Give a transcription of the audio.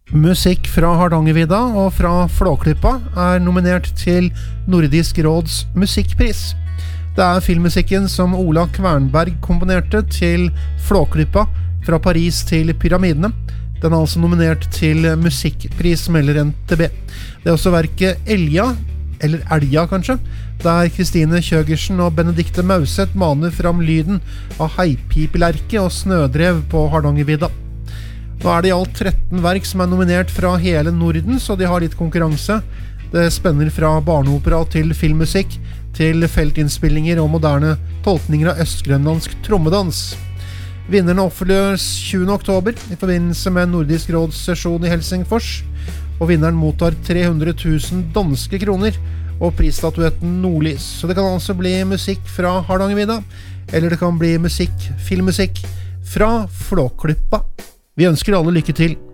Musikk fra Hardangervidda og fra Flåklypa nominert til Nordisk Råds musikkpris. Det filmmusikken som Ola Kvernberg komponerte til Flåklypa fra Paris til Pyramidene. Den altså nominert til musikkpris, melder NTB. Det også verket Elja, eller Elja kanskje, der Kristine Kjøgersen og Benedikte Mauset maner fram lyden av heipipelerke og snødrev på Hardangervidda. Nå det i alt 13 verk som nominert fra hele Norden, så de har litt konkurranse. Det spenner fra barneopera til filmmusikk, til feltinnspillinger og moderne tolkninger av østgrønlandsk trommedans. Vinnerne offentliggjøres 20. oktober i forbindelse med Nordisk Råds sesjon i Helsingfors, og vinneren mottar 300 000 danske kroner og prisstatuetten Nordlys. Så det kan altså bli musikk fra Hardangervidda, eller det kan bli filmmusikk fra Flåklypa. Vi ønsker alle lykke til.